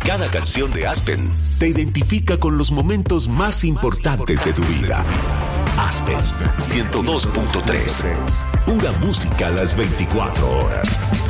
Cada canción de Aspen te identifica con los momentos más importantes de tu vida. Aspen 102.3. Pura música a las 24 horas.